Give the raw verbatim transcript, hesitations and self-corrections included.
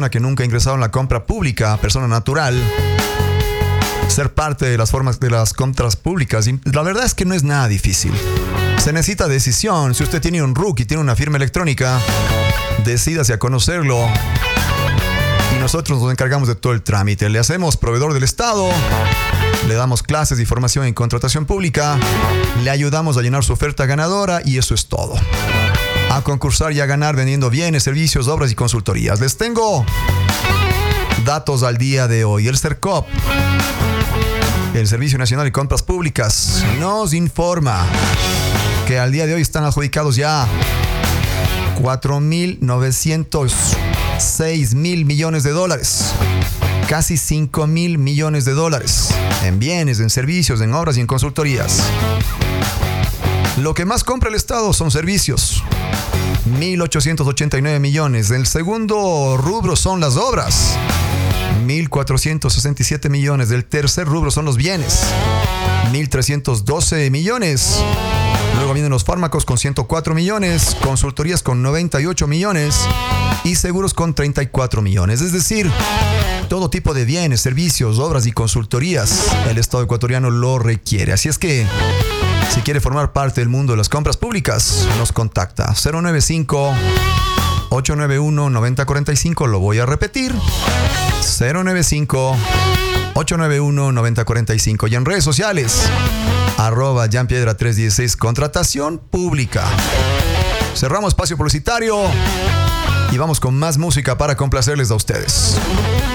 persona que nunca ha ingresado en la compra pública, persona natural, ser parte de las formas de las compras públicas. Y la verdad es que no es nada difícil. Se necesita decisión. Si usted tiene un R U C y tiene una firma electrónica, decídase a conocerlo. Y nosotros nos encargamos de todo el trámite. Le hacemos proveedor del Estado, le damos clases de formación en contratación pública, le ayudamos a llenar su oferta ganadora y eso es todo. A concursar y a ganar vendiendo bienes, servicios, obras y consultorías. Les tengo datos al día de hoy. El SERCOP, el Servicio Nacional de Compras Públicas, nos informa que al día de hoy están adjudicados ya cuatro mil novecientos seis mil millones de dólares, casi cinco mil millones de dólares en bienes, en servicios, en obras y en consultorías. Lo que más compra el Estado son servicios, mil ochocientos ochenta y nueve millones. El segundo rubro son las obras, mil cuatrocientos sesenta y siete millones. El tercer rubro son los bienes, mil trescientos doce millones. Luego vienen los fármacos con ciento cuatro millones, consultorías con noventa y ocho millones y seguros con treinta y cuatro millones. Es decir, todo tipo de bienes, servicios, obras y consultorías, el Estado ecuatoriano lo requiere. Así es que, si quiere formar parte del mundo de las compras públicas, nos contacta. cero nueve cinco, ocho nueve uno, nueve cero cuatro cinco. Lo voy a repetir. cero nueve cinco, ocho nueve uno, nueve cero cuatro cinco. Y en redes sociales, arroba Jeanpiedra trescientos dieciséis. Contratación pública. Cerramos espacio publicitario y vamos con más música para complacerles a ustedes.